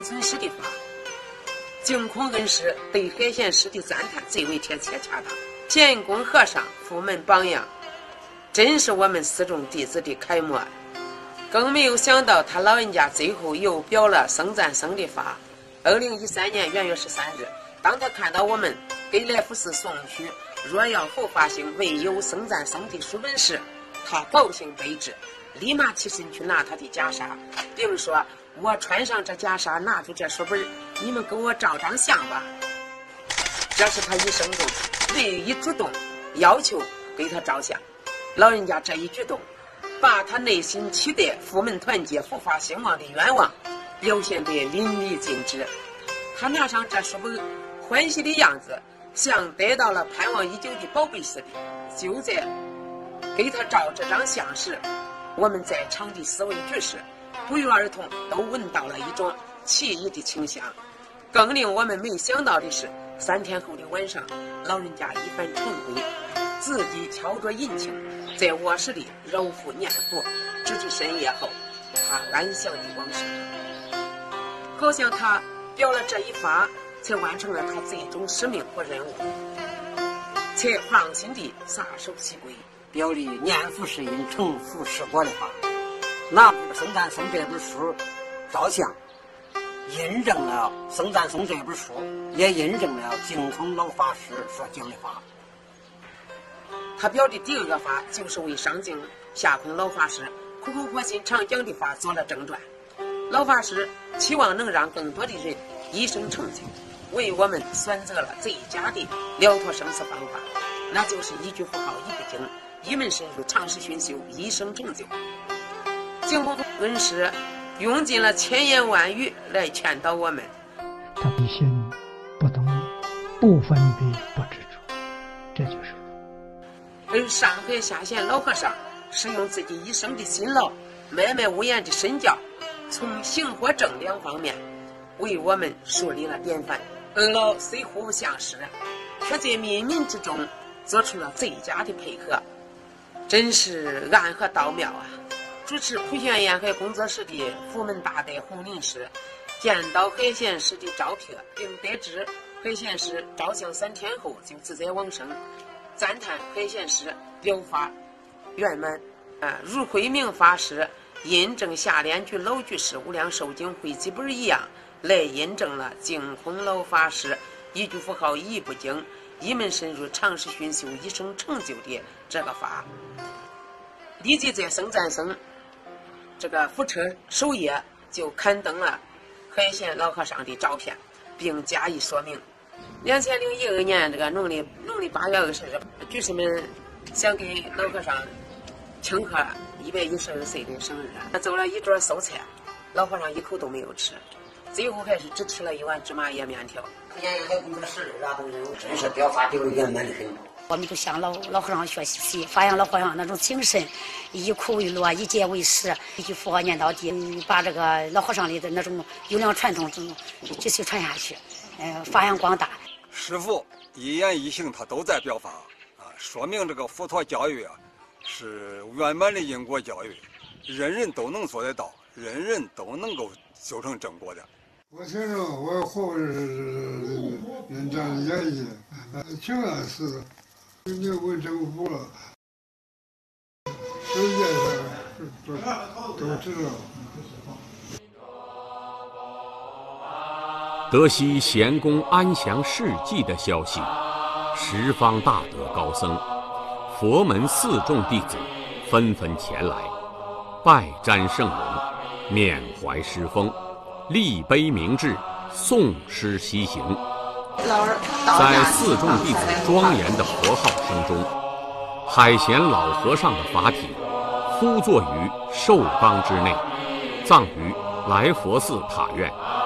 尊师的法，净空恩师对海贤师的赞叹最为贴切恰当。贤公和尚父门榜样，真是我们四众弟子的楷模。更没有想到他老人家最后又表了僧赞僧的法。2013年元月13日，当他看到我们给来福寺送去若要佛法兴未有僧赞僧的书本时，他高兴备至，立马起身去拿他的袈裟，并说：我穿上这袈裟，拿出这书本，你们给我照张相吧。这是他一生中唯一主动要求给他照相。老人家这一举动，把他内心期待佛门团结佛法兴旺的愿望表现得淋漓尽致。他拿上这书本，欢喜的样子像得到了盼望已久的宝贝似的。就在给他照这张相时，我们在场的四位居士不约而同都闻到了一种奇异的清香。更令我们没想到的是，3天后的晚上，老人家一番晨归，自己敲着引磬，在卧室里揉腹念佛，直至深夜后，他安详的往生。好像他表了这一发，才完成了他最终使命和任务，才放心地撒手西归。 表里念佛是因，成佛是果的话，拿僧赞僧这本书照相，印证了僧赞僧这本书，也印证了净空老法师所讲的话。 他表的第二个法，就是为上净下空老法师苦口婆心常讲的话做了正传。老法师期望能让更多的人一生成就，为我们选择了最佳的了脱生死方法，那就是一句佛号一不经，一门深入，长时熏修，一生成就。净空恩师用尽了千言万语来劝导我们。 他必心不动，不分别，不执着，这就是。 而上海下贤老和尚是用自己一生的辛劳，脉脉无言的身教，从行和正两方面为我们树立了典范。二老虽互不相识，却在冥冥之中做出了最佳的配合，真是暗合道妙啊！主持普贤沿海工作室的佛门大德洪林师见到海贤师的照片，并得知海贤师照相3天后就自在往生，赞叹海贤师表法圆满，如慧明法师印证下联居老居士无量寿经汇集本一样，来印证了净空老法师一句佛号一不经，一门深入，长时熏修，一生成就的这个法。立即在僧赞僧这个佛车首页就刊登了海贤老和尚的照片，并加以说明。2012年这个农历8月20日，居士们想给老和尚庆贺112岁的生日，他做了一桌素菜，老和尚一口都没有吃，最后还是只吃了1碗芝麻叶面条。 沿海工作室的等人真是表达得圆满的很。 我们就向老和尚学习，发扬老和尚那种精神，以苦为乐，以戒为师，一句佛号念到底，把这个老和尚里的那种优良传统继续传下去，发扬光大。 师父一言一行他都在表法说明这个佛陀教育是圆满的因果教育，人人都能做得到，人人都能够修成正果的。 我听着我后是人家的演绎，挺安似的，你问政府了，世界上都知道。 得悉贤公安详事迹的消息，十方大德高僧、佛门4众弟子纷纷前来，拜瞻圣容，缅怀师风，立碑铭志，诵诗西行。在4众弟子庄严的佛号声中，海贤老和尚的法体呼坐于寿冈之内，葬于来佛寺塔院。